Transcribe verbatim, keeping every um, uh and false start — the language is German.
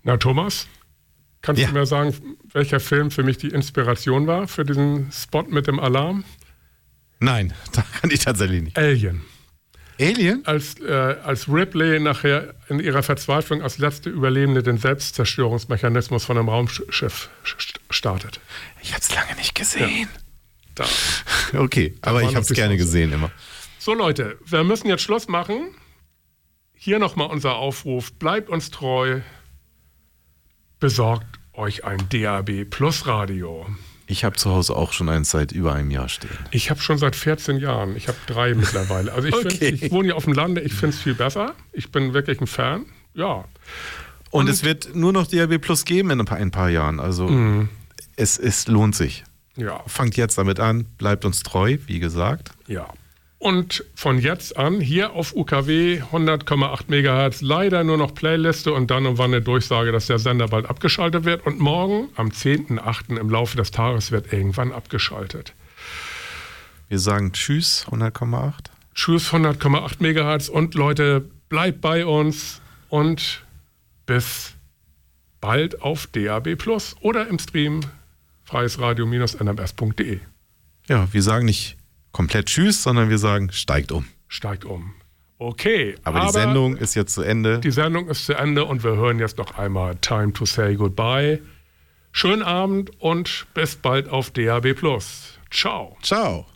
Na, Thomas, kannst Ja. du mir sagen, welcher Film für mich die Inspiration war für diesen Spot mit dem Alarm? Nein, da kann ich tatsächlich nicht. Alien. Alien? Als, äh, als Ripley nachher in ihrer Verzweiflung als letzte Überlebende den Selbstzerstörungsmechanismus von einem Raumschiff st- startet. Ich hab's lange nicht gesehen. Da. Okay, aber war ich hab's noch die gerne Chance. gesehen immer. So Leute, wir müssen jetzt Schluss machen. Hier nochmal unser Aufruf. Bleibt uns treu. Besorgt euch ein D A B Plus Radio. Ich habe zu Hause auch schon eins seit über einem Jahr stehen. Ich habe schon seit vierzehn Jahren. Ich habe drei mittlerweile. Also ich, Okay. find, ich wohne hier auf dem Lande. Ich finde es viel besser. Ich bin wirklich ein Fan. Ja. Und, Und- es wird nur noch D A B Plus geben in ein paar, ein paar Jahren. Also es, es lohnt sich. Ja. Fangt jetzt damit an, bleibt uns treu, wie gesagt. Ja. Und von jetzt an hier auf U K W hundert Komma acht Megahertz leider nur noch Playliste und dann und wann eine Durchsage, dass der Sender bald abgeschaltet wird. Und morgen am zehnten achten im Laufe des Tages wird irgendwann abgeschaltet. Wir sagen Tschüss, hundert Komma acht. Tschüss, hundert Komma acht Megahertz. Und Leute, bleibt bei uns und bis bald auf D A B Plus oder im Stream freiesradio Bindestrich n m s punkt d e. Ja, wir sagen nicht komplett Tschüss, sondern wir sagen steigt um. Steigt um. Okay, Aber, die Sendung ist jetzt zu Ende. Die Sendung ist zu Ende und wir hören jetzt noch einmal Time to Say Goodbye. Schönen Abend und bis bald auf D A B Plus. Ciao. Ciao.